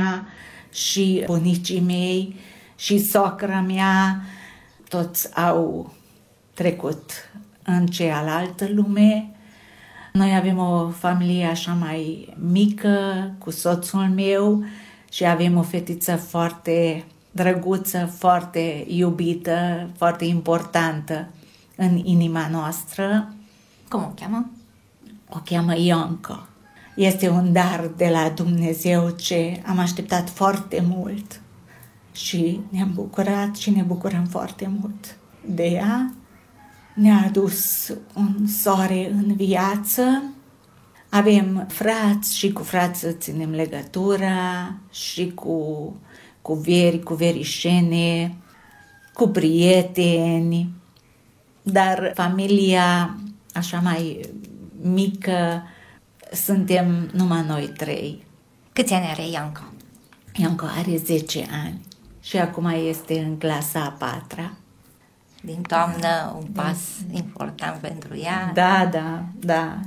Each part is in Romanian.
mea și bunicii mei și socra mea, toți au trecut în cealaltă lume. Noi avem o familie așa mai mică cu soțul meu și avem o fetiță foarte drăguță, foarte iubită, foarte importantă în inima noastră. Cum o cheamă? O cheamă Ionca. Este un dar de la Dumnezeu ce am așteptat foarte mult și ne-am bucurat și ne bucurăm foarte mult de ea. Ne-a adus un soare în viață. Avem frați și cu frați ținem legătura și cu veri, cu verișene, cu prieteni. Dar familia așa mai mică suntem numai noi 3. Câți ani are Ionca? Ionca are 10 ani și acum este în clasa a 4-a. Din toamnă, un pas important pentru ea. Da.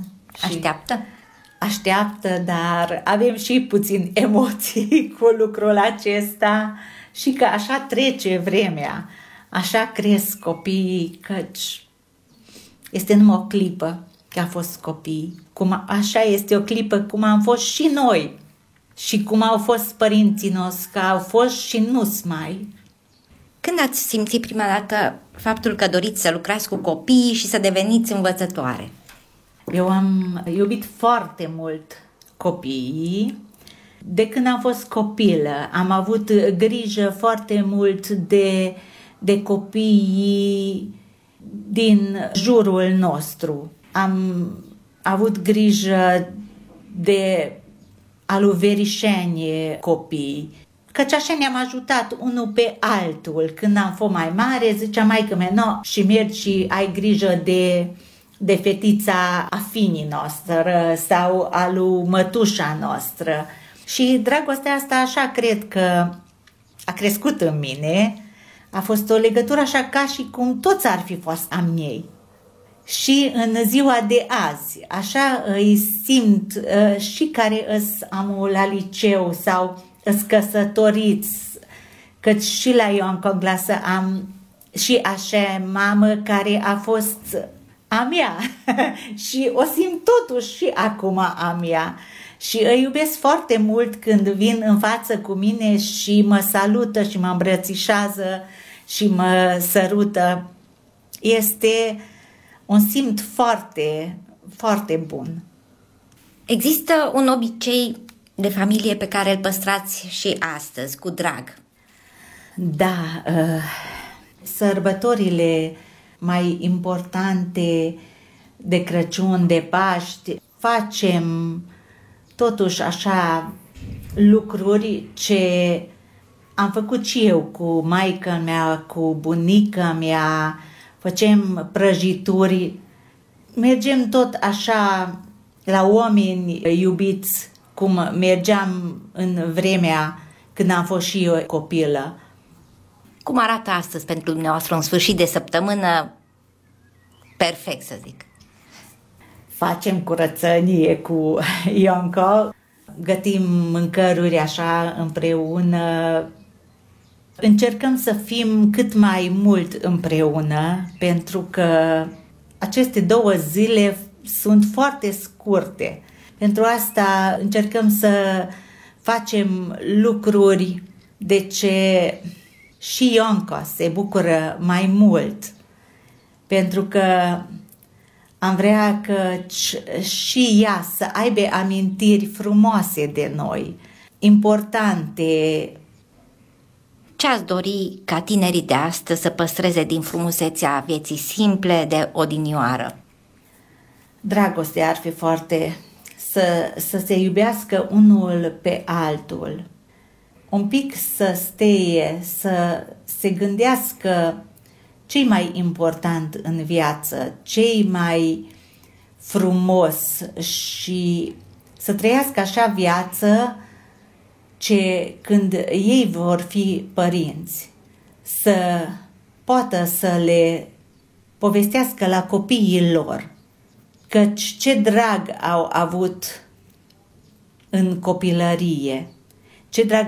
Așteaptă, dar avem și puțin emoții cu lucrul acesta și că așa trece vremea, așa cresc copiii, căci este numai o clipă că a fost copii, așa este o clipă cum am fost și noi și cum au fost părinții noștri, că au fost și nu-s mai. Când ați simțit prima dată faptul că doriți să lucrați cu copiii și să deveniți învățătoare? Eu am iubit foarte mult copiii. De când am fost copilă, am avut grijă foarte mult de copiii din jurul nostru. Am avut grijă de alu verișenie copii, căci așa ne-am ajutat unul pe altul. Când am fost mai mare, zicea maică-mea, no, și mergi și ai grijă de fetița afinii noastră sau alu mătușa noastră. Și dragostea asta așa cred că a crescut în mine. A fost o legătură așa ca și cum toți ar fi fost a miei. Și în ziua de azi, așa îi simt și care am la liceu sau îs căsătoriți, căci și la Ionca Glasă am și așa mamă care a fost a mea și o simt totuși și acum a mea. Și îi iubesc foarte mult când vin în față cu mine și mă salută și mă îmbrățișează și mă sărută. Este un simt foarte, foarte bun. Există un obicei de familie pe care îl păstrați și astăzi, cu drag? Da, sărbătorile mai importante de Crăciun, de Paști, facem totuși așa lucruri ce am făcut și eu cu maica mea, cu bunica mea, facem prăjituri, mergem tot așa la oameni iubiți, cum mergeam în vremea când am fost și eu copilă. Cum arată astăzi pentru dumneavoastră un sfârșit de săptămână perfect, să zic? Facem curățenie cu Ionca, gătim mâncăruri așa împreună, încercăm să fim cât mai mult împreună, pentru că aceste 2 zile sunt foarte scurte. Pentru asta încercăm să facem lucruri de ce și Ionca se bucură mai mult, pentru că am vrea că și ea să aibă amintiri frumoase de noi, importante. Ce ați dori ca tinerii de astăzi să păstreze din frumusețea vieții simple de odinioară? Dragostea ar fi foarte, să se iubească unul pe altul. Un pic să steie, să se gândească ce-i mai important în viață, ce-i mai frumos și să trăiască așa viață ce când ei vor fi părinți să poată să le povestească la copiii lor căci ce drag au avut în copilărie, ce drag